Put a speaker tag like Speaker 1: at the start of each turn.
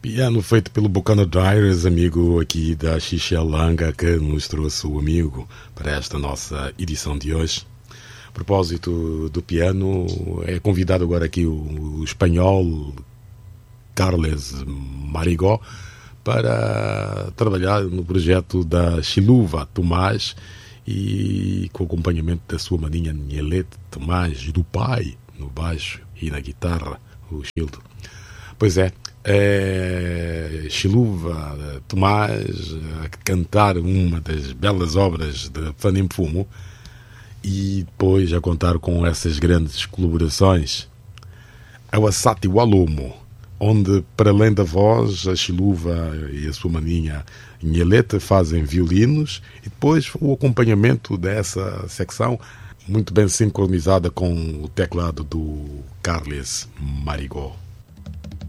Speaker 1: Piano feito pelo Bucano Dyers, amigo aqui da Xixel Langa, que nos trouxe o amigo para esta nossa edição de hoje. A propósito do piano, é convidado agora aqui o espanhol Carles Marigó para trabalhar no projeto da Xiluva Tomás e com o acompanhamento da sua maninha Nielete Tomás, do pai, no baixo e na guitarra, o Childo. Pois é, Xiluva Tomás a cantar uma das belas obras de Fanem Fumo e depois a contar com essas grandes colaborações. Awasati Walomo, onde, para além da voz, a Xiluva e a sua maninha Nielete fazem violinos e depois o acompanhamento dessa secção muito bem sincronizada com o teclado do Carles Marigó.